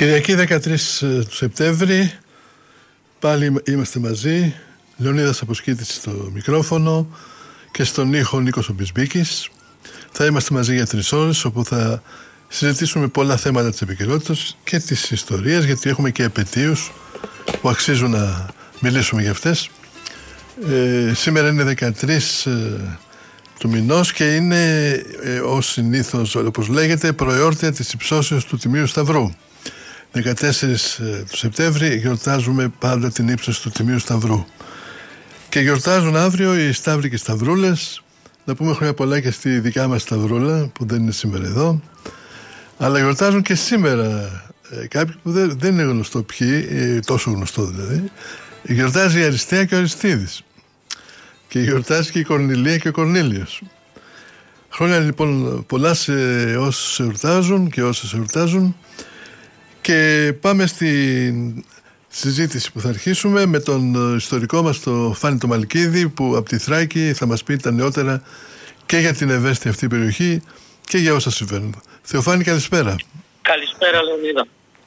Κυριακή 13 του Σεπτέμβρη, πάλι είμαστε μαζί. Λεωνίδας Αποσκήτης στο μικρόφωνο και στον ήχο Νίκος ο Μπισμπίκης. Θα είμαστε μαζί για 3 ώρες, όπου θα συζητήσουμε πολλά θέματα της επικαιρότητας και της ιστορίας, γιατί έχουμε και επετείους που αξίζουν να μιλήσουμε για αυτές. Σήμερα είναι 13 του μηνός και είναι, ως συνήθως, όπως λέγεται, προεόρτια της υψώσεως του Τιμίου Σταυρού. 14 του Σεπτέμβρη γιορτάζουμε πάντα την ύψωση του Τιμίου Σταυρού. Και γιορτάζουν αύριο οι Σταύροι και Σταυρούλες. Να πούμε χρόνια πολλά και στη δικιά μας Σταυρούλα που δεν είναι σήμερα εδώ. Αλλά γιορτάζουν και σήμερα κάποιοι που δεν είναι γνωστό ποιοι, τόσο γνωστό δηλαδή. Γιορτάζει η Αριστεία και ο Αριστίδης. Και γιορτάζει και η Κορνηλία και ο Κορνήλιος. Χρόνια λοιπόν πολλά σε όσους εορτάζουν και όσες εορτάζουν. Και πάμε στη συζήτηση που θα αρχίσουμε με τον ιστορικό μας τον Φάνη το Μαλκίδη, που από τη Θράκη θα μας πει τα νεότερα και για την ευαίσθητη αυτή περιοχή και για όσα συμβαίνουν. Θεοφάνη, καλησπέρα. Καλησπέρα, Λεωνίδα.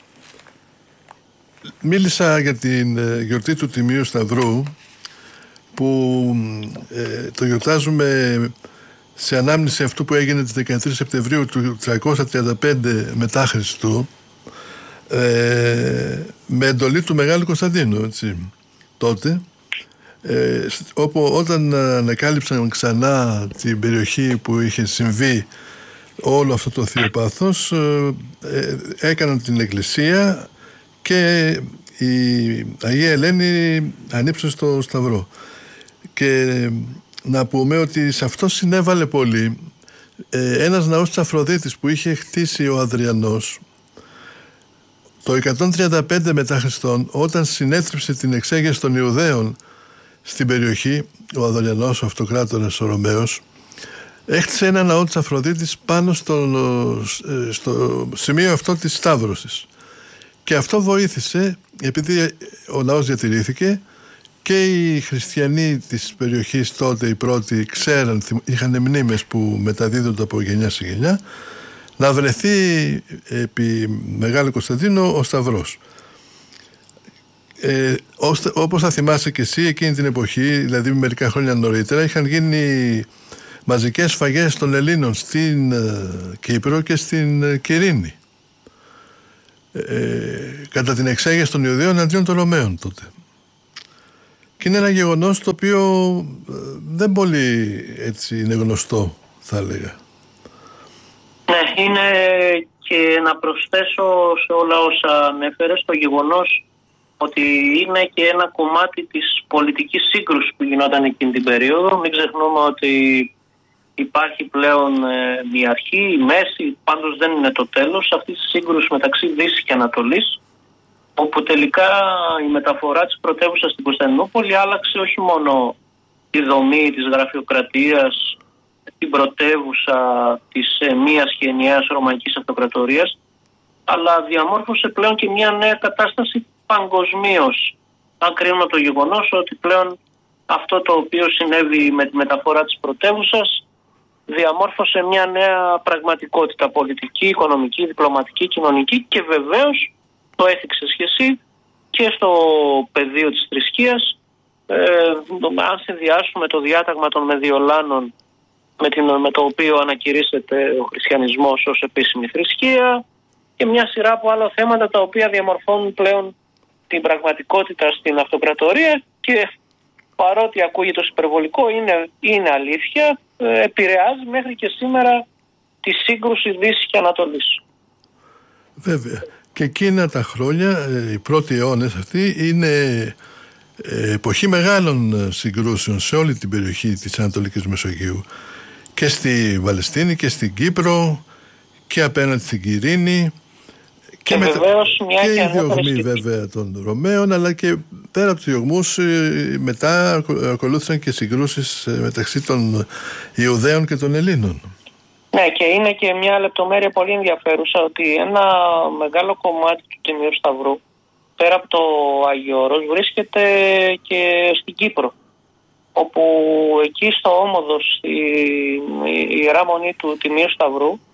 Μίλησα για την γιορτή του Τιμίου Σταυρού, που το γιορτάζουμε σε ανάμνηση αυτού που έγινε τις 13 Σεπτεμβρίου του 335 μετά Χριστού, με εντολή του Μεγάλου Κωνσταντίνου, έτσι, τότε, όπου όταν ανακάλυψαν ξανά την περιοχή που είχε συμβεί όλο αυτό το θείο πάθος, έκαναν την εκκλησία και η Αγία Ελένη ανύψωσε στο Σταυρό. Και να πούμε ότι σε αυτό συνέβαλε πολύ ένας ναός της Αφροδίτης που είχε χτίσει ο Αδριανός το 135 μετά Χριστόν, όταν συνέτριψε την εξέγερση των Ιουδαίων στην περιοχή. Ο Αδριανός, ο αυτοκράτορας ο Ρωμαίος, έχτισε ένα ναό της Αφροδίτης πάνω στο σημείο αυτό της Σταύρωσης. Και αυτό βοήθησε, επειδή ο ναός διατηρήθηκε και οι χριστιανοί της περιοχής τότε, οι πρώτοι, ξέραν, είχαν μνήμες που μεταδίδονται από γενιά σε γενιά, να βρεθεί επί Μεγάλου Κωνσταντίνου ο Σταυρός. Όπως θα θυμάσαι και εσύ, εκείνη την εποχή, δηλαδή μερικά χρόνια νωρίτερα, είχαν γίνει μαζικές σφαγές των Ελλήνων στην Κύπρο και στην Κυρίνη, κατά την εξέγερση των Ιουδαίων αντίον των Ρωμαίων τότε. Και είναι ένα γεγονός το οποίο δεν πολύ έτσι είναι γνωστό, θα έλεγα. Ναι, είναι, και να προσθέσω σε όλα όσα ανέφερες, το γεγονός ότι είναι και ένα κομμάτι της πολιτικής σύγκρουσης που γινόταν εκείνη την περίοδο. Μην ξεχνούμε ότι υπάρχει πλέον η αρχή, η μέση, πάντως δεν είναι το τέλος αυτής της σύγκρουσης μεταξύ Δύσης και Ανατολής, όπου τελικά η μεταφορά της πρωτεύουσας στην Κωνσταντινούπολη άλλαξε όχι μόνο τη δομή της γραφειοκρατίας, την πρωτεύουσα της μίας και ενιαίας Ρωμαϊκής Αυτοκρατορίας, αλλά διαμόρφωσε πλέον και μια νέα κατάσταση παγκοσμίως. Αν κρίνουμε το γεγονός ότι πλέον αυτό το οποίο συνέβη με τη μεταφορά της πρωτεύουσας διαμόρφωσε μια νέα πραγματικότητα πολιτική, οικονομική, διπλωματική, κοινωνική, και βεβαίως το έθιξε σχέση και στο πεδίο της θρησκείας. Αν συνδυάσουμε το διάταγμα των Μεδιολάνων με το οποίο ανακηρύσσεται ο χριστιανισμός ως επίσημη θρησκεία και μια σειρά από άλλα θέματα τα οποία διαμορφώνουν πλέον την πραγματικότητα στην αυτοκρατορία, και παρότι ακούγεται ως υπερβολικό, είναι αλήθεια, επηρεάζει μέχρι και σήμερα τη σύγκρουση Δύσης και Ανατολής. Βέβαια. Και εκείνα τα χρόνια, οι πρώτοι αιώνες αυτοί, είναι εποχή μεγάλων συγκρούσεων σε όλη την περιοχή της Ανατολικής Μεσογείου. Και στη Παλαιστίνη και στην Κύπρο και απέναντι στην Κυρίνη και οι διωγμοί βέβαια των Ρωμαίων, αλλά και πέρα από τους διωγμούς μετά ακολούθησαν και συγκρούσεις μεταξύ των Ιουδαίων και των Ελλήνων. Ναι, και είναι και μια λεπτομέρεια πολύ ενδιαφέρουσα, ότι ένα μεγάλο κομμάτι του Τιμίου Σταυρού, πέρα από το Άγιο Όρος, βρίσκεται και στην Κύπρο, όπου εκεί στο Όμοδο, στη Ιερά Μονή του Τιμίου Σταυρού,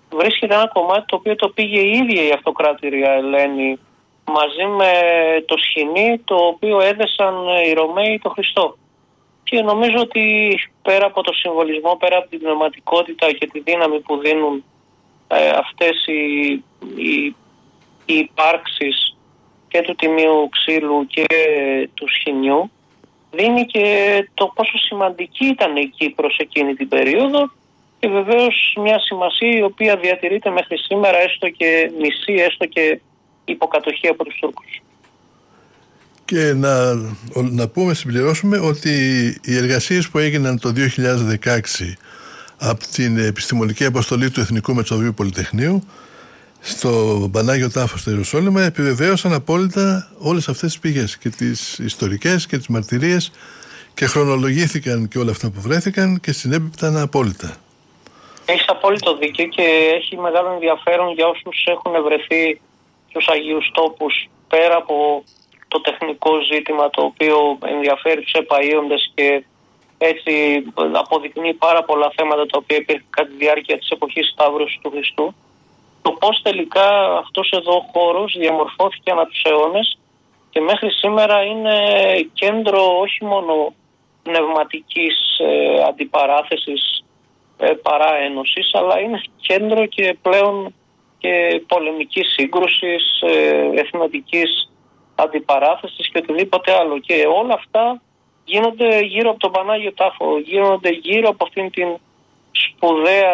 βρίσκεται ένα κομμάτι το οποίο το πήγε η ίδια η αυτοκράτηρια Ελένη μαζί με το σχοινί το οποίο έδεσαν οι Ρωμαίοι το Χριστό. Και νομίζω ότι πέρα από το συμβολισμό, πέρα από την πνευματικότητα και τη δύναμη που δίνουν αυτές οι υπάρξεις και του Τιμίου Ξύλου και του σχοινιού, δίνει και το πόσο σημαντική ήταν η Κύπρος εκείνη την περίοδο και βεβαίως μια σημασία η οποία διατηρείται μέχρι σήμερα, έστω και μισή, έστω και υποκατοχή από τους Τούρκους. Και να πούμε, συμπληρώσουμε ότι οι εργασίες που έγιναν το 2016 από την επιστημονική αποστολή του Εθνικού Μεσοβίου Πολυτεχνείου στο Πανάγιο Τάφο στο Ιεροσόλυμα επιβεβαίωσαν απόλυτα όλες αυτές τις πηγές και τις ιστορικές και τις μαρτυρίες και χρονολογήθηκαν και όλα αυτά που βρέθηκαν και συνέπιπταν απόλυτα. Έχεις απόλυτο δίκιο και έχει μεγάλο ενδιαφέρον για όσους έχουν βρεθεί στους Αγίους Τόπους, πέρα από το τεχνικό ζήτημα το οποίο ενδιαφέρει τους επαΐοντες και έτσι αποδεικνύει πάρα πολλά θέματα τα οποία υπήρχαν κατά τη διάρκεια της εποχής Σταύρωσης του Χριστού. Το πώς τελικά αυτός εδώ ο χώρος διαμορφώθηκε ανά τους αιώνες και μέχρι σήμερα είναι κέντρο όχι μόνο πνευματικής αντιπαράθεσης παράενωσης, αλλά είναι κέντρο και πλέον και πολεμικής σύγκρουσης, εθνοτικής αντιπαράθεσης και οτιδήποτε άλλο. Και όλα αυτά γίνονται γύρω από τον Πανάγιο Τάφο, γίνονται γύρω από αυτήν την σπουδαία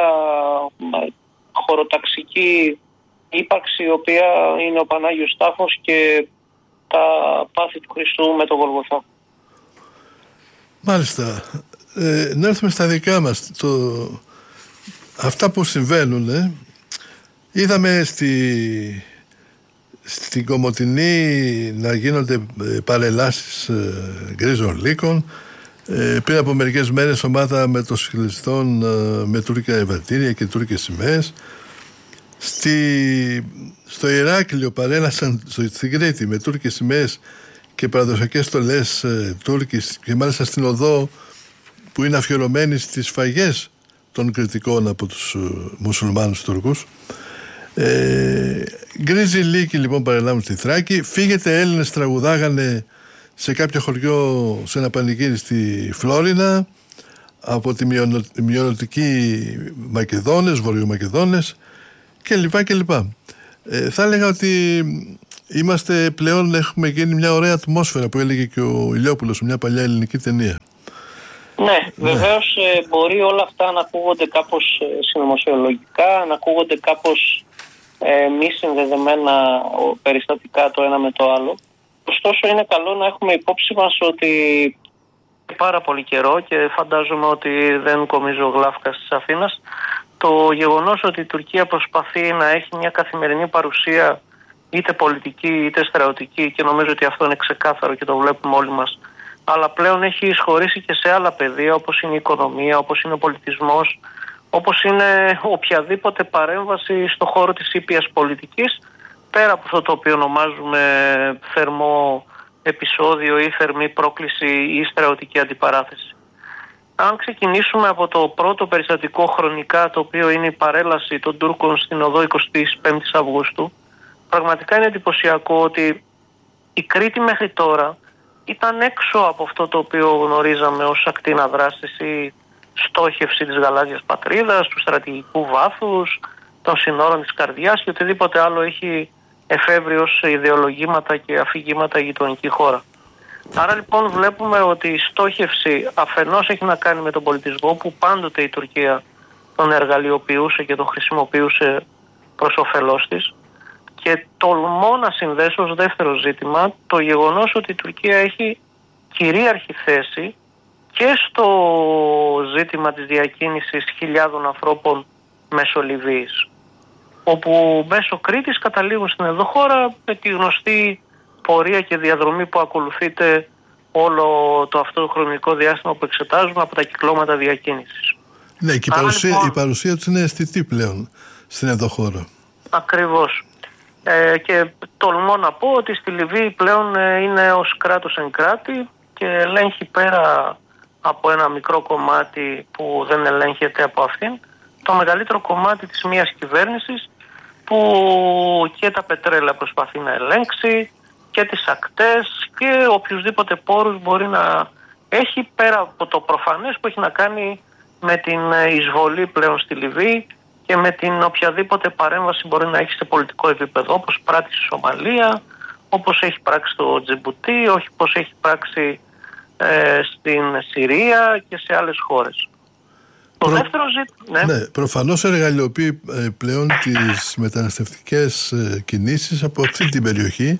χωροταξική ύπαρξη η οποία είναι ο Πανάγιος Τάφος και τα πάθη του Χριστού με τον Γολγοθά. Μάλιστα. Να έρθουμε στα δικά μας. Αυτά που συμβαίνουν, είδαμε στην Κομοτηνή να γίνονται παρελάσεις γκρίζων λύκων. Πριν από μερικές μέρες ομάδα μετοσυκλιστών με τουρκικά ευαρτήρια και τουρκικές σημαίες. Στο Ηράκλειο παρέλασαν στην Κρήτη με τουρκικές σημαίες και παραδοσιακές στολές Τούρκης και μάλιστα στην οδό που είναι αφιερωμένη στις σφαγές των Κρητικών από τους μουσουλμάνους Τούρκους. Γκρίζοι λύκοι λοιπόν παρελάβουν στη Θράκη. Φύγετε Έλληνες τραγουδάγανε σε κάποιο χωριό, σε ένα πανηγύρι στη Φλόρινα από τη μειονοτική Μακεδόνες, Βορειομακεδόνες κλπ. Θα έλεγα ότι είμαστε πλέον, έχουμε γίνει μια ωραία ατμόσφαιρα που έλεγε και ο Ηλιόπουλος σε μια παλιά ελληνική ταινία. Ναι, βεβαίως μπορεί όλα αυτά να ακούγονται κάπως συνωμοσιολογικά, να ακούγονται κάπως μη συνδεδεμένα περιστατικά το ένα με το άλλο. Ωστόσο είναι καλό να έχουμε υπόψη μας ότι πάρα πολύ καιρό και φαντάζομαι ότι δεν κομίζω γλάφκας της Αθήνας, το γεγονός ότι η Τουρκία προσπαθεί να έχει μια καθημερινή παρουσία είτε πολιτική είτε στρατιωτική, και νομίζω ότι αυτό είναι ξεκάθαρο και το βλέπουμε όλοι μας, αλλά πλέον έχει εισχωρήσει και σε άλλα πεδία όπως είναι η οικονομία, όπως είναι ο πολιτισμός, όπως είναι οποιαδήποτε παρέμβαση στον χώρο της ήπιας πολιτικής, πέρα από αυτό το οποίο ονομάζουμε θερμό επεισόδιο ή θερμή πρόκληση ή στρατιωτική αντιπαράθεση. Αν ξεκινήσουμε από το πρώτο περιστατικό χρονικά, το οποίο είναι η παρέλαση των Τούρκων στην οδό 25 Αυγούστου, πραγματικά είναι εντυπωσιακό ότι η Κρήτη μέχρι τώρα ήταν έξω από αυτό το οποίο γνωρίζαμε ως ακτίνα δράσης ή στόχευση της γαλάζιας πατρίδας, του στρατηγικού βάθους, των συνόρων της καρδιάς και οτιδήποτε άλλο έχει εφεύρει σε ιδεολογήματα και αφηγήματα η γειτονική χώρα. Άρα λοιπόν βλέπουμε ότι η στόχευση αφενός έχει να κάνει με τον πολιτισμό που πάντοτε η Τουρκία τον εργαλειοποιούσε και τον χρησιμοποιούσε προς όφελός της, και τολμώ να συνδέσω ως δεύτερο ζήτημα το γεγονός ότι η Τουρκία έχει κυρίαρχη θέση και στο ζήτημα της διακίνησης χιλιάδων ανθρώπων μέσω Λιβύης, όπου μέσω Κρήτης καταλήγουν στην ενδοχώρα με τη γνωστή πορεία και διαδρομή που ακολουθείται όλο το αυτό το χρονικό διάστημα που εξετάζουμε από τα κυκλώματα διακίνησης. Ναι, και η παρουσία τους είναι αισθητή πλέον στην ενδοχώρα. Ακριβώς. Και τολμώ να πω ότι στη Λιβύη πλέον είναι ως κράτος εν κράτη και ελέγχει, πέρα από ένα μικρό κομμάτι που δεν ελέγχεται από αυτήν, το μεγαλύτερο κομμάτι της μιας κυβέρνησης που και τα πετρέλαια προσπαθεί να ελέγξει και τις ακτές και οποιουσδήποτε πόρους μπορεί να έχει, πέρα από το προφανές που έχει να κάνει με την εισβολή πλέον στη Λιβύη και με την οποιαδήποτε παρέμβαση μπορεί να έχει σε πολιτικό επίπεδο, όπως πράττει στη Σομαλία, όπως έχει πράξει στο Τζιμπουτί, όπως έχει πράξει στην Συρία και σε άλλες χώρες. Το δεύτερο ζήτημα... Ναι, προφανώς εργαλειοποιεί πλέον τις μεταναστευτικές κινήσεις από αυτή την περιοχή,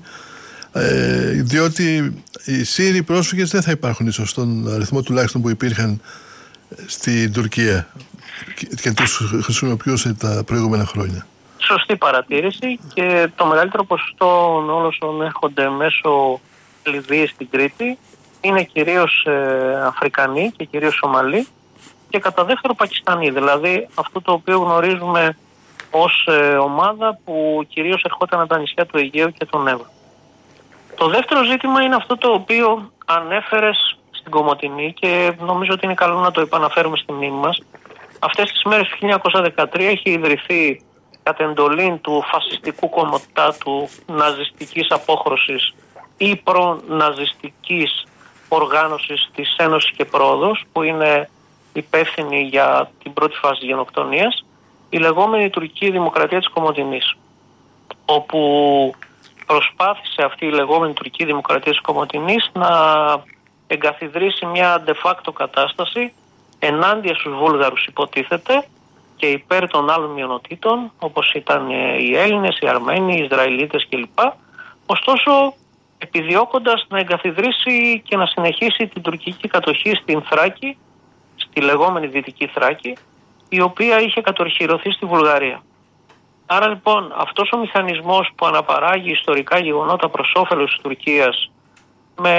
διότι οι Σύριοι πρόσφυγες δεν θα υπάρχουν ίσως στον αριθμό τουλάχιστον που υπήρχαν στην Τουρκία και τους χρησιμοποιούσε τα προηγούμενα χρόνια. Σωστή παρατήρηση, και το μεγαλύτερο ποσοστό όλων όσων έρχονται μέσω Λιβύης στην Κρήτη είναι κυρίως Αφρικανοί και κυρίως Σομαλοί και κατά δεύτερο Πακιστανοί, δηλαδή αυτό το οποίο γνωρίζουμε ως ομάδα που κυρίως ερχόταν από τα νησιά του Αιγαίου και του Εύρο. Το δεύτερο ζήτημα είναι αυτό το οποίο ανέφερες στην Κομοτηνή και νομίζω ότι είναι καλό να το επαναφέρουμε στη μνήμη μας. Αυτές τις μέρες του 1913 έχει ιδρυθεί κατ' εντολή του φασιστικού κομμωτάτου ναζιστικής απόχρωσης ή προναζιστικής οργάνωσης της Ένωσης και Πρόοδος, που είναι υπεύθυνη για την πρώτη φάση γενοκτονίας, η λεγόμενη τουρκική δημοκρατία της Κομοτηνής, όπου προσπάθησε αυτή η λεγόμενη τουρκική δημοκρατία της Κομοτηνής να εγκαθιδρύσει μια de facto κατάσταση ενάντια στους Βούλγαρους, υποτίθεται, και υπέρ των άλλων μειονοτήτων, όπως ήταν οι Έλληνες, οι Αρμένοι, οι Ισραηλίτες κλπ. Ωστόσο, επιδιώκοντας να εγκαθιδρύσει και να συνεχίσει την τουρκική κατοχή στην Θράκη, στη λεγόμενη Δυτική Θράκη, η οποία είχε κατοχυρωθεί στη Βουλγαρία. Άρα λοιπόν αυτός ο μηχανισμός που αναπαράγει ιστορικά γεγονότα προς όφελος της Τουρκίας, με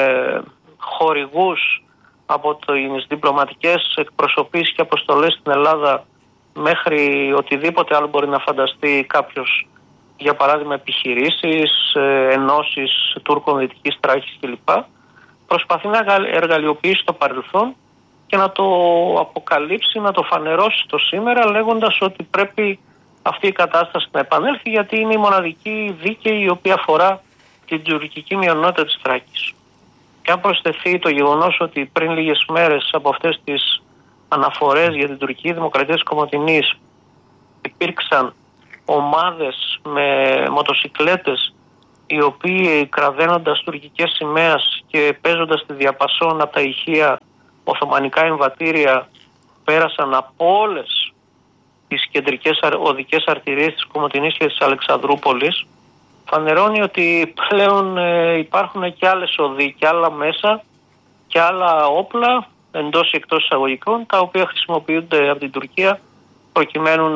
χορηγούς από τις διπλωματικές εκπροσωπήσεις και αποστολές στην Ελλάδα μέχρι οτιδήποτε άλλο μπορεί να φανταστεί κάποιος, για παράδειγμα επιχειρήσεις, ενώσεις Τούρκων Δυτικής Θράκης κλπ. Προσπαθεί να εργαλειοποιήσει το παρελθόν και να το αποκαλύψει, να το φανερώσει το σήμερα, λέγοντας ότι πρέπει αυτή η κατάσταση να επανέλθει, γιατί είναι η μοναδική δίκαιη η οποία αφορά την τουρκική μειονότητα της Θράκης. Και αν προσθεθεί το γεγονός ότι πριν λίγες μέρες από αυτές τις αναφορές για την τουρκική δημοκρατία της Κομοτηνής υπήρξαν ομάδες με μοτοσικλέτες οι οποίοι κραδένοντας τουρκικές σημαίες και παίζοντας τη διαπασόν από τα ηχεία οθωμανικά εμβατήρια πέρασαν από όλες τις κεντρικές οδικές αρτηρίες της Κομοτηνής και της Αλεξανδρούπολης, φανερώνει ότι πλέον υπάρχουν και άλλες οδοί και άλλα μέσα και άλλα όπλα εντός ή εκτός εισαγωγικών, τα οποία χρησιμοποιούνται από την Τουρκία προκειμένου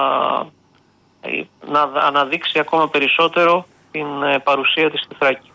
να αναδείξει ακόμα περισσότερο την παρουσία της στη Θράκη.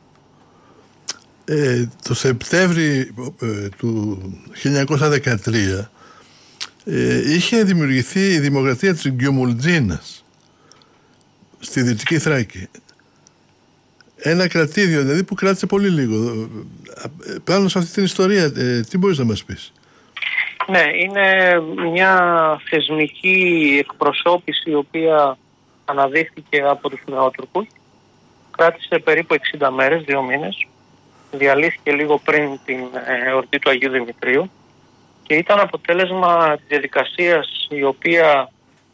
Το Σεπτέμβρη του 1913 είχε δημιουργηθεί η δημοκρατία της Γκιομουλτζίνας στη Δυτική Θράκη. Ένα κρατήδιο δηλαδή που κράτησε πολύ λίγο. Πάνω σε αυτή την ιστορία, τι μπορείς να μας πεις? Ναι, είναι μια θεσμική εκπροσώπηση η οποία αναδείχθηκε από τους Νεότουρκους. Κράτησε περίπου 60 μέρες, 2 μήνες. Διαλύθηκε λίγο πριν την εορτή του Αγίου Δημητρίου και ήταν αποτέλεσμα της διαδικασίας η οποία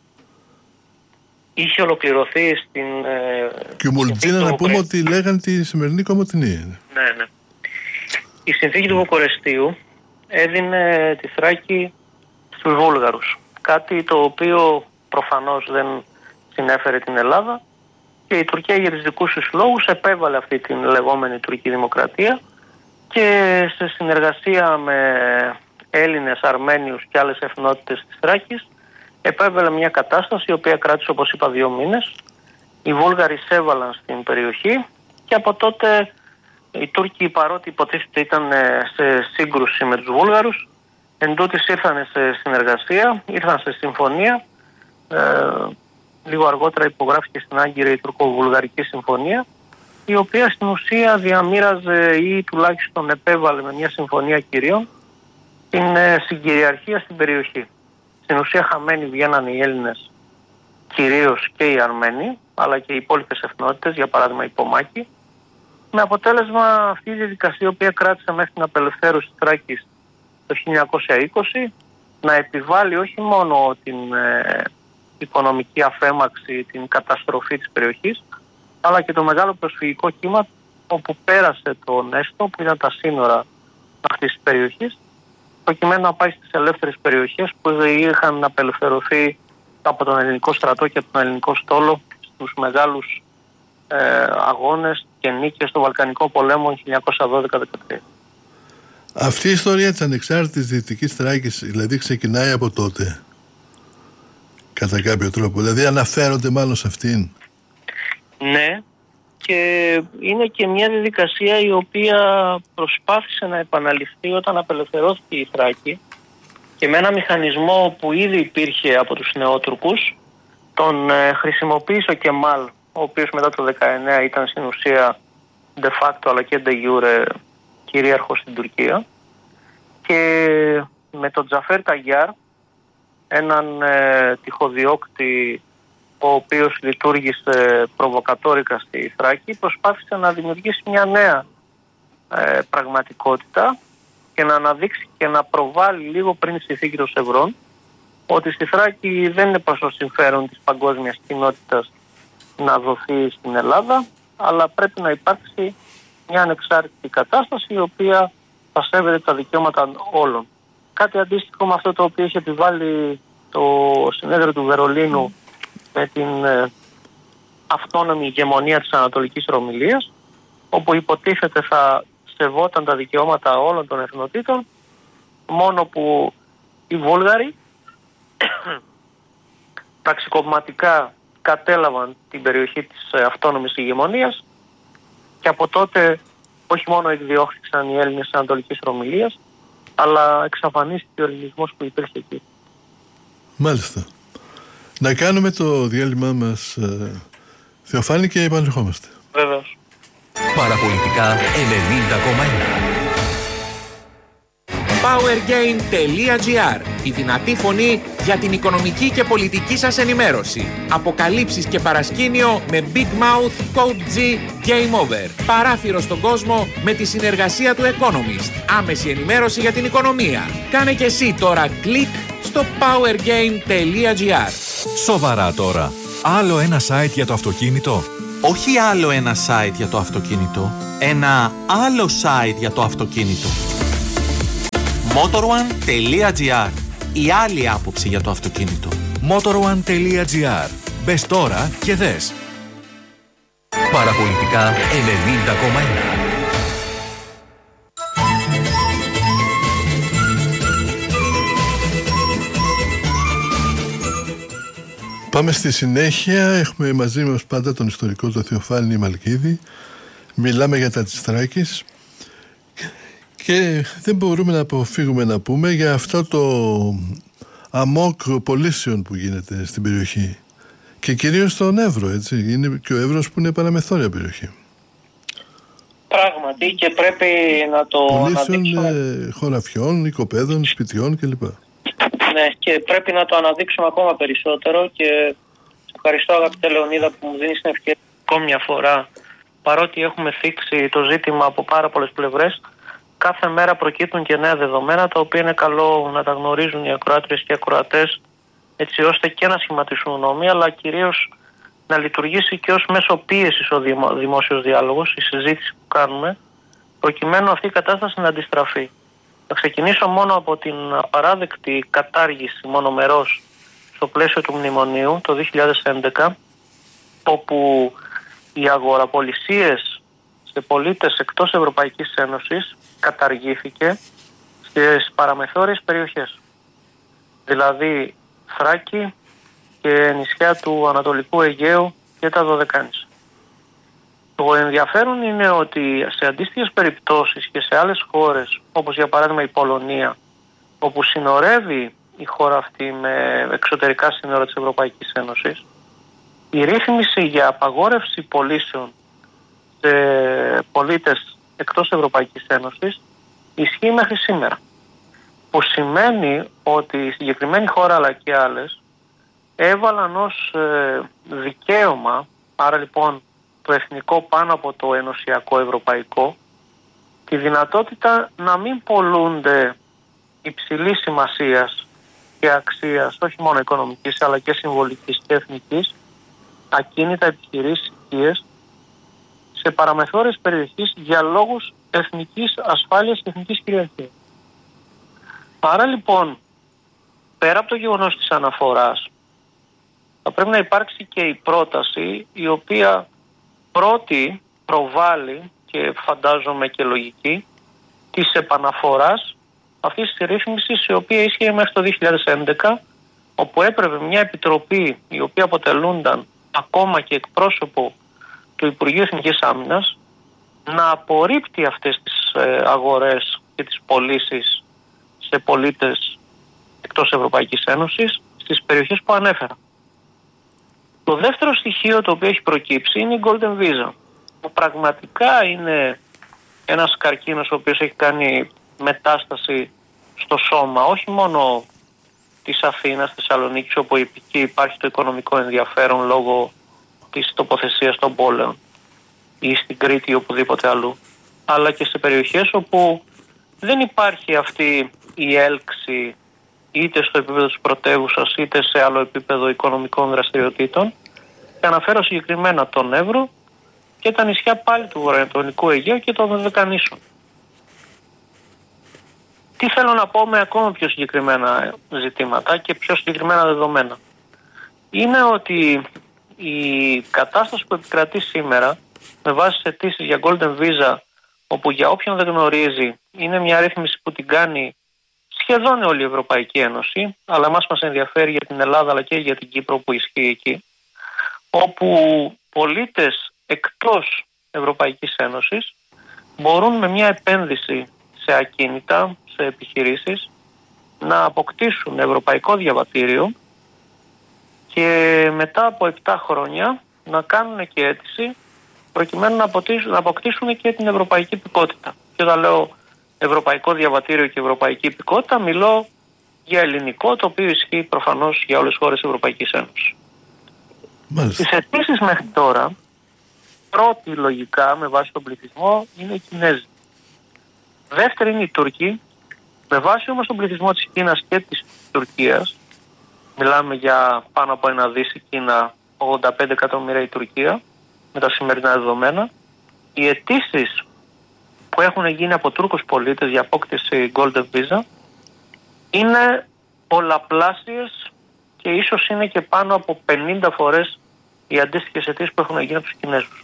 είχε ολοκληρωθεί στην... Κιουμουλτζίνα, να πούμε ότι λέγαν τη σημερινή Κομοτηνή. Ναι, ναι. Η συνθήκη του Βουκουρεστίου έδινε τη Θράκη στους Βούλγαρους. Κάτι το οποίο προφανώς δεν συνέφερε την Ελλάδα, και η Τουρκία για τους δικούς τους λόγους επέβαλε αυτή την λεγόμενη τουρκική δημοκρατία και σε συνεργασία με Έλληνες, Αρμένιους και άλλες εθνότητες της Θράκης επέβαλε μια κατάσταση η οποία κράτησε, όπως είπα, 2 μήνες. Οι Βούλγαροι εισέβαλαν στην περιοχή και από τότε οι Τούρκοι, παρότι υποτίθεται ήταν σε σύγκρουση με τους Βούλγαρους, εντούτοις ήρθαν σε συνεργασία, ήρθαν σε συμφωνία. Λίγο αργότερα υπογράφηκε στην Άγκυρα η Τουρκο-Βουλγαρική Συμφωνία, η οποία στην ουσία διαμοίραζε ή τουλάχιστον επέβαλε με μια συμφωνία κυρίων την συγκυριαρχία στην περιοχή. Στην ουσία χαμένοι βγαίναν οι Έλληνες, κυρίως και οι Αρμένοι, αλλά και οι υπόλοιπες εθνότητες, για παράδειγμα οι Πομάκοι, με αποτέλεσμα αυτή η διαδικασία, η οποία κράτησε μέχρι την απελευθέρωση της Θράκης το 1920, να επιβάλλει όχι μόνο την οικονομική αφέμαξη, την καταστροφή της περιοχής, αλλά και το μεγάλο προσφυγικό κύμα, όπου πέρασε το Νέστο, που ήταν τα σύνορα αυτής της περιοχής, προκειμένου να πάει στις ελεύθερες περιοχές που είχαν απελευθερωθεί από τον ελληνικό στρατό και από τον ελληνικό στόλο στους μεγάλους αγώνες και νίκες στο Βαλκανικό πολέμο 1912-13. Αυτή η ιστορία της ανεξάρτητης Δυτικής Θράκης, δηλαδή, ξεκινάει από τότε, κατά κάποιο τρόπο, δηλαδή αναφέρονται μάλλον σε αυτήν. Ναι, και είναι και μια διαδικασία η οποία προσπάθησε να επαναληφθεί όταν απελευθερώθηκε η Θράκη, και με ένα μηχανισμό που ήδη υπήρχε από τους Νεότουρκους. Τον χρησιμοποίησε ο Κεμάλ, ο οποίος μετά το 19 ήταν στην ουσία de facto αλλά και de jure κυρίαρχος στην Τουρκία, και με τον Τζαφέρ Ταγιάρ, έναν τυχοδιώκτη ο οποίος λειτουργήσε προβοκατόρικα στη Θράκη, προσπάθησε να δημιουργήσει μια νέα πραγματικότητα και να αναδείξει και να προβάλλει λίγο πριν στη θήκη των Σευρών ότι στη Θράκη δεν είναι προς το συμφέρον της παγκόσμιας κοινότητας να δοθεί στην Ελλάδα, αλλά πρέπει να υπάρξει μια ανεξάρτητη κατάσταση η οποία θα σέβεται τα δικαιώματα όλων. Κάτι αντίστοιχο με αυτό το οποίο είχε επιβάλει το συνέδριο του Βερολίνου με την αυτόνομη ηγεμονία της Ανατολικής Ρωμυλίας, όπου υποτίθεται θα σεβόταν τα δικαιώματα όλων των εθνοτήτων, μόνο που οι Βούλγαροι πραξικοπηματικά κατέλαβαν την περιοχή της αυτόνομης ηγεμονίας, και από τότε όχι μόνο εκδιώχθηκαν οι Έλληνες της Ανατολικής Ρωμυλίας, αλλά εξαφανίστηκε ο ελληνισμός που υπήρχε εκεί. Μάλιστα. Να κάνουμε το διάλειμμα μας, Θεοφάνη, και επανερχόμαστε. Βέβαιως. Παραπολιτικά 90,1. Powergain.gr, η δυνατή φωνή για την οικονομική και πολιτική σας ενημέρωση. Αποκαλύψεις και παρασκήνιο με Big Mouth, Code G, Game Over. Παράθυρο στον κόσμο με τη συνεργασία του Economist. Άμεση ενημέρωση για την οικονομία. Κάνε και εσύ τώρα κλικ στο Powergain.gr. Σοβαρά τώρα. Άλλο ένα site για το αυτοκίνητο. Όχι άλλο ένα site για το αυτοκίνητο. Ένα άλλο site για το αυτοκίνητο. Motor1.gr, η άλλη άποψη για το αυτοκίνητο. Motor1.gr. Μπες τώρα και δες. Παραπολιτικά 90,1. Πάμε στη συνέχεια. Έχουμε μαζί μας πάντα τον ιστορικό του Θεοφάνη Μαλκίδη. Μιλάμε για τα της Θράκης και δεν μπορούμε να αποφύγουμε να πούμε για αυτό το αμόκ πωλήσεων που γίνεται στην περιοχή, και κυρίως στον Εύρο, έτσι. Είναι και ο Εύρος που είναι παραμεθόρια περιοχή. Πράγματι, και πρέπει να το πωλήσεων χωραφιών, οικοπαίδων, σπιτιών κλπ. Ναι, και πρέπει να το αναδείξουμε ακόμα περισσότερο, και ευχαριστώ, αγαπητέ Λεωνίδα, που μου δίνεις την ευκαιρία ακόμη μια φορά, παρότι έχουμε θίξει το ζήτημα από πάρα πολλές πλευρές. Κάθε μέρα προκύπτουν και νέα δεδομένα, τα οποία είναι καλό να τα γνωρίζουν οι ακροάτριες και οι ακροατές, έτσι ώστε και να σχηματίσουν γνώμη, αλλά κυρίως να λειτουργήσει και ως μέσο πίεσης ο δημόσιος διάλογος, η συζήτηση που κάνουμε, προκειμένου αυτή η κατάσταση να αντιστραφεί. Θα ξεκινήσω μόνο από την απαράδεκτη κατάργηση μονομερός στο πλαίσιο του μνημονίου το 2011, όπου οι αγοραπολισίες σε πολίτες εκτός Ευρωπαϊκής Ένωσης καταργήθηκε στις παραμεθόριες περιοχές. Δηλαδή Θράκη και νησιά του Ανατολικού Αιγαίου και τα Δωδεκάνησα. Το ενδιαφέρον είναι ότι σε αντίστοιχες περιπτώσεις και σε άλλες χώρες, όπως για παράδειγμα η Πολωνία, όπου συνορεύει η χώρα αυτή με εξωτερικά σύνορα της Ευρωπαϊκής Ένωσης, η ρύθμιση για απαγόρευση πωλήσεων σε πολίτες εκτός Ευρωπαϊκής Ένωσης ισχύει μέχρι σήμερα. που σημαίνει ότι η συγκεκριμένη χώρα αλλά και άλλες έβαλαν ως δικαίωμα, άρα λοιπόν το εθνικό πάνω από το ενωσιακό ευρωπαϊκό, τη δυνατότητα να μην πολλούνται υψηλής σημασίας και αξίας, όχι μόνο οικονομικής αλλά και συμβολικής και εθνικής, ακίνητα, επιχειρήσεις, οικίες σε παραμεθόριες περιοχές για λόγους εθνικής ασφάλειας και εθνικής κυριαρχίας. Άρα λοιπόν, πέρα από το γεγονός της αναφοράς, θα πρέπει να υπάρξει και η πρόταση η οποία πρώτη προβάλλει και φαντάζομαι και λογική της επαναφοράς αυτής της ρύθμισης η οποία ίσχυε μέχρι το 2011, όπου έπρεπε μια επιτροπή η οποία αποτελούνταν ακόμα και εκπρόσωπο του Υπουργείου Εθνικής Άμυνας να απορρίπτει αυτές τις αγορές και τις πωλήσεις σε πολίτες εκτός Ευρωπαϊκής Ένωσης στις περιοχές που ανέφερα. Το δεύτερο στοιχείο το οποίο έχει προκύψει είναι η Golden Visa, που πραγματικά είναι ένας καρκίνος ο οποίος έχει κάνει μετάσταση στο σώμα, όχι μόνο της Αθήνας, της Θεσσαλονίκης, όπου εκεί υπάρχει το οικονομικό ενδιαφέρον λόγω της τοποθεσίας των πόλεων, ή στην Κρήτη ή οπουδήποτε αλλού, αλλά και σε περιοχές όπου δεν υπάρχει αυτή η έλξη είτε στο επίπεδο της πρωτεύουσας είτε σε άλλο επίπεδο οικονομικών δραστηριοτήτων, και αναφέρω συγκεκριμένα τον Εύρο και τα νησιά πάλι του βορειοανατολικού Αιγαίου και των Δωδεκανήσων. Τι θέλω να πω με ακόμα πιο συγκεκριμένα ζητήματα και πιο συγκεκριμένα δεδομένα. Είναι ότι η κατάσταση που επικρατεί σήμερα με βάση τις αιτήσεις για Golden Visa, όπου για όποιον δεν γνωρίζει είναι μια ρύθμιση που την κάνει σχεδόν όλη η Ευρωπαϊκή Ένωση, αλλά μας ενδιαφέρει για την Ελλάδα αλλά και για την Κύπρο που ισχύει εκεί, όπου πολίτες εκτός Ευρωπαϊκής Ένωσης μπορούν με μια επένδυση σε ακίνητα, σε επιχειρήσεις, να αποκτήσουν ευρωπαϊκό διαβατήριο και μετά από 7 χρόνια να κάνουν και αίτηση προκειμένου να αποκτήσουν και την ευρωπαϊκή υπηκότητα. Και όταν λέω ευρωπαϊκό διαβατήριο και ευρωπαϊκή υπηκότητα, μιλώ για ελληνικό, το οποίο ισχύει προφανώς για όλες τις χώρες της Ευρωπαϊκής Ένωσης. Τις αιτήσεις μέχρι τώρα, πρώτη λογικά με βάση τον πληθυσμό είναι οι Κινέζοι. Δεύτερη είναι οι Τούρκοι. Με βάση όμως τον πληθυσμό της Κίνας και της Τουρκίας, μιλάμε για πάνω από 1 δις η Κίνα, 85 εκατομμύρια η Τουρκία, με τα σημερινά δεδομένα, οι αιτήσεις που έχουν γίνει από Τούρκους πολίτες για απόκτηση Golden Visa είναι πολλαπλάσιες και ίσως είναι και πάνω από 50 φορές οι αντίστοιχες αιτήσεις που έχουν γίνει από τους Κινέζους.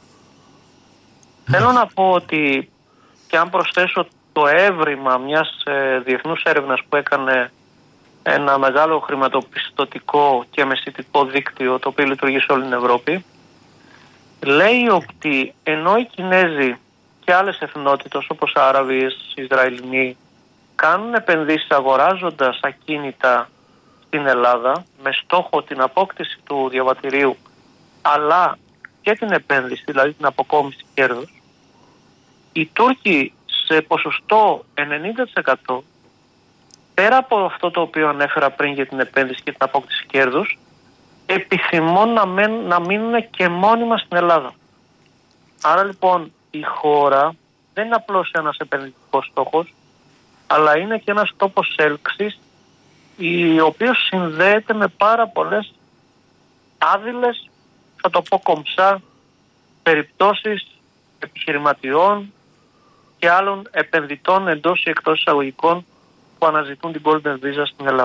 Θέλω να πω ότι, και αν προσθέσω το έβριμα μιας διεθνούς έρευνας που έκανε ένα μεγάλο χρηματοπιστωτικό και μεσητικό δίκτυο το οποίο λειτουργεί σε όλη την Ευρώπη, λέει ότι ενώ οι Κινέζοι και άλλες εθνότητες όπως Άραβες, Ισραηλινοί κάνουν επενδύσεις αγοράζοντας ακίνητα στην Ελλάδα με στόχο την απόκτηση του διαβατηρίου αλλά και την επένδυση, δηλαδή την αποκόμιση κέρδους, οι Τούρκοι σε ποσοστό 90%, πέρα από αυτό το οποίο ανέφερα πριν για την επένδυση και την απόκτηση κέρδους, επιθυμούν να μείνουν και μόνιμα στην Ελλάδα. Άρα λοιπόν η χώρα δεν είναι απλώς ένας επενδυτικός στόχος, αλλά είναι και ένας τόπος έλξης, ο οποίος συνδέεται με πάρα πολλές άδειλες, θα το πω κομψά, περιπτώσεις επιχειρηματιών και άλλων επενδυτών εντός ή εκτός εισαγωγικών που αναζητούν την Golden Visa στην Ελλάδα.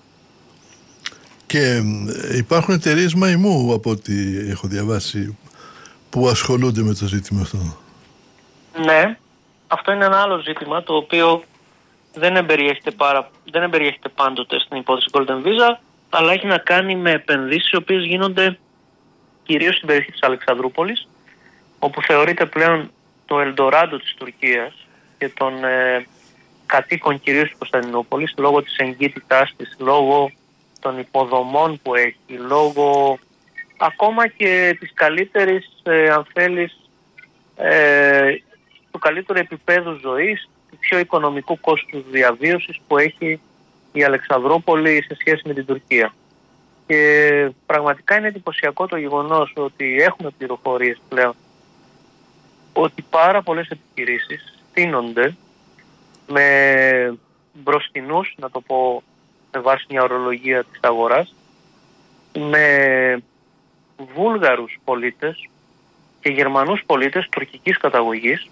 Και υπάρχουν εταιρείες μαϊμού, από ό,τι έχω διαβάσει, που ασχολούνται με το ζήτημα αυτό. Ναι, αυτό είναι ένα άλλο ζήτημα το οποίο δεν εμπεριέχεται πάντοτε στην υπόθεση Golden Visa, αλλά έχει να κάνει με επενδύσεις οι οποίες γίνονται κυρίως στην περιοχή της Αλεξανδρούπολης, όπου θεωρείται πλέον το Ελντοράντο της Τουρκίας και των κατοίκων κυρίως της Κωνσταντινούπολης, λόγω της εγκύτητάς της, λόγω των υποδομών που έχει, λόγω ακόμα και της καλύτερης, αν θέλεις, του καλύτερου επίπεδου ζωής, της πιο οικονομικού κόστους διαβίωσης που έχει η Αλεξανδρούπολη σε σχέση με την Τουρκία. Και πραγματικά είναι εντυπωσιακό το γεγονός ότι έχουμε πληροφορίες πλέον ότι πάρα πολλές επιχειρήσεις στείνονται με μπροστινούς, να το πω με βάση μια ορολογία της αγοράς, με Βούλγαρους πολίτες και Γερμανούς πολίτες τουρκικής καταγωγής,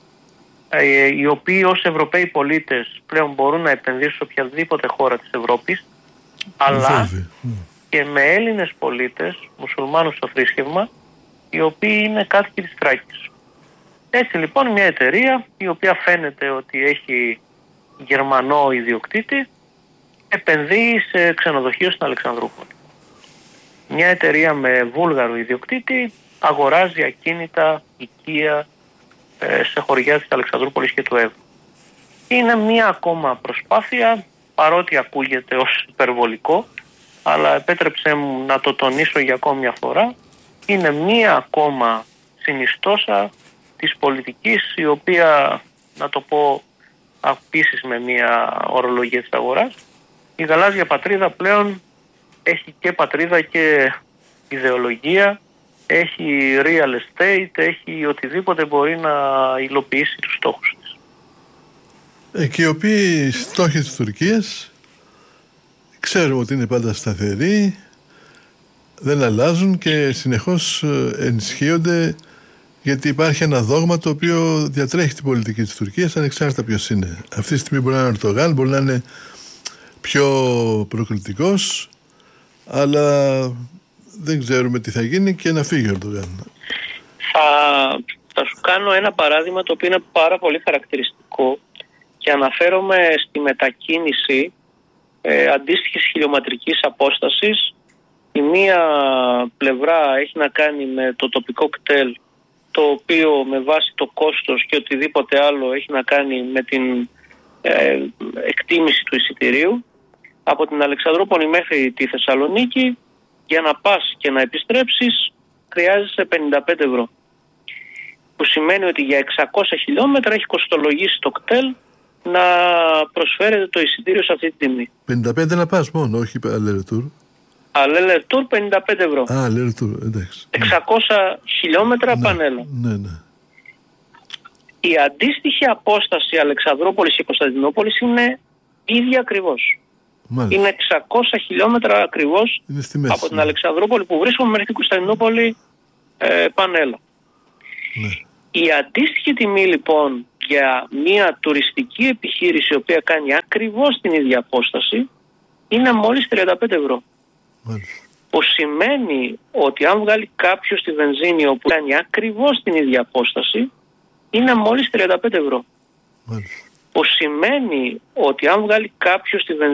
οι οποίοι ως Ευρωπαίοι πολίτες πλέον μπορούν να επενδύσουν σε οποιαδήποτε χώρα της Ευρώπης, αλλά και με Έλληνες πολίτες, μουσουλμάνους στο θρήσκευμα, οι οποίοι είναι κάτοικοι της Θράκης. Έτσι λοιπόν μια εταιρεία η οποία φαίνεται ότι έχει Γερμανό ιδιοκτήτη επενδύει σε ξενοδοχείο στην Αλεξανδρούπολη. Μια εταιρεία με Βούλγαρο ιδιοκτήτη αγοράζει ακίνητα, οικεία σε χωριά της Αλεξανδρούπολης και του Εύρου. Είναι μια ακόμα προσπάθεια, παρότι ακούγεται ως υπερβολικό, αλλά επέτρεψέ μου να το τονίσω για ακόμη μια φορά, είναι μια ακόμα συνιστόσα της πολιτικής, η οποία, να το πω επίσης με μια ορολογία της αγοράς, η γαλάζια πατρίδα πλέον έχει και πατρίδα και ιδεολογία, έχει real estate, έχει οτιδήποτε μπορεί να υλοποιήσει τους στόχους της. Και οι οποίοι στόχοι της Τουρκίας ξέρουμε ότι είναι πάντα σταθεροί, δεν αλλάζουν και συνεχώς ενισχύονται, γιατί υπάρχει ένα δόγμα το οποίο διατρέχει την πολιτική της Τουρκίας ανεξάρτητα ποιος είναι. Αυτή τη στιγμή μπορεί να είναι Ερντογάν, μπορεί να είναι πιο προκλητικός, αλλά δεν ξέρουμε τι θα γίνει και να φύγει ο Ερντογάν. Θα σου κάνω ένα παράδειγμα το οποίο είναι πάρα πολύ χαρακτηριστικό και αναφέρομαι στη μετακίνηση αντίστοιχης χιλιομετρικής απόστασης. Η μία πλευρά έχει να κάνει με το τοπικό κτέλ, το οποίο με βάση το κόστος και οτιδήποτε άλλο έχει να κάνει με την εκτίμηση του εισιτηρίου. Από την Αλεξανδρούπολη μέχρι τη Θεσσαλονίκη, για να πας και να επιστρέψεις χρειάζεσαι 55 ευρώ. Που σημαίνει ότι για 600 χιλιόμετρα έχει κοστολογήσει το κτέλ να προσφέρεται το εισιτήριο σε αυτή τη τιμή. 55 να πας μόνο, όχι αλερετούρ. Αλερετούρ 55 ευρώ. Αλερετούρ, εντάξει. 600 χιλιόμετρα πανέλα. Ναι. Η αντίστοιχη απόσταση Αλεξανδρούπολης και Κωνσταντινούπολης είναι ίδια ακριβώς. Μάλιστα. Είναι 600 χιλιόμετρα ακριβώς από την Αλεξανδρούπολη που βρίσκομαι μέχρι την Κωνσταντινούπολη πανέλα. Ναι. Η αντίστοιχη τιμή λοιπόν για μια τουριστική επιχείρηση η οποία κάνει ακριβώς την ίδια απόσταση είναι μόλις 35 ευρώ. Μάλιστα. Που σημαίνει ότι αν βγάλει κάποιος τη βενζίνη όπου κάνει ακριβώς την ίδια απόσταση είναι μόλις 35 ευρώ. Μάλιστα. Που σημαίνει ότι αν βγάλει κάποιος τη βενζίνη